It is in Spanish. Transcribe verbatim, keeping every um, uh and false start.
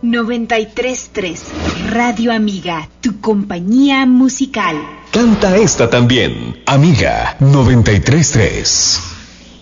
noventa y tres punto tres Radio Amiga, tu compañía musical. Canta esta también, Amiga noventa y tres punto tres.